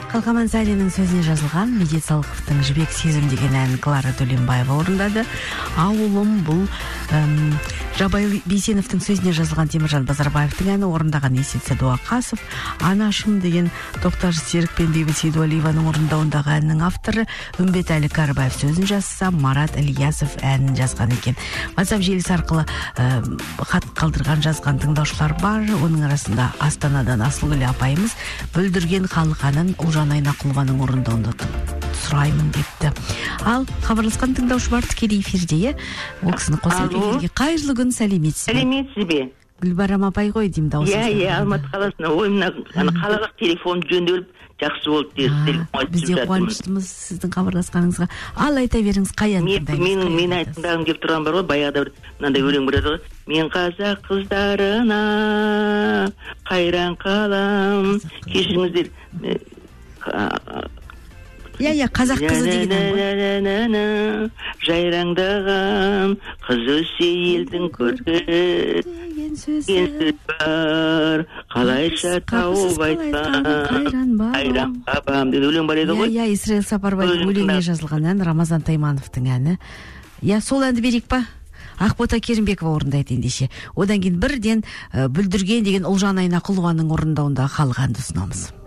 Қалқаман Сәленің сөзіне жазылған Медетсалықовтың «Жібек сезім» деген ән Клара Төленбаева орындады. Ауылым бұл Жабай Бейсеновтың сөзіне жазылған Теміржан Базарбаевтың әні орындаған Есет Сәдуақасов. Анашым деген Тоқтар Серік пен Бейбіт Сейдуалиеваның орындауындағы әннің авторы Үмбетәлі Кәрібаев сөзін жазса, Марат Ильясов әнін жазған екен. WhatsApp желісі арқылы хат қалдырған жазған тыңдаушылар бар. Оның арасында Астанадан Асылгүл апайымыз бүлдірген халық әнін Ұлжан Айнақұлованың орындауында сұраймын депті. Ал хабарласқан тыңдаушы бар тікелей эфирде. Ол кісіні қосып эфирге. Қайырлы күн, сәлеметсіз бе? Сәлеметсіз бе? Гүлбарам апай ғой деймін дауысыңызды. Иә, Алматы қаласына. Ой, мына қалаға телефон жөнделіп жақсы болды деді. Біз де қуаныштымыз сіздің хабарласқаныңызға. Ал айта беріңіз, қай ән тыңдаймыз? Мен айтындағым келіп тұрған бар ғой, баяғыда бір мынандай өлең бар еді ғой. Мен қазақ қыздарына қайран қалам. Кешіріңіздер. Иә, қазақ қызы деген ән ғой. Жайраңдаған қыз өссе елдің көркі деген сөзі бар. Қалайша тауып айтқан қайран қабам деген өлең бар еді ғой. Иә, Исраил Сапарбайдың өлеңіне жазылған ән, Рамазан Таймановтың әні. Иә, сол әнді берейік па? Ақбота Керімбекова орындайды ендеше. Одан кейін бірден бүлдірген деген Ұлжан Айнақұлованың орындауында халық әнді ұсынамыз.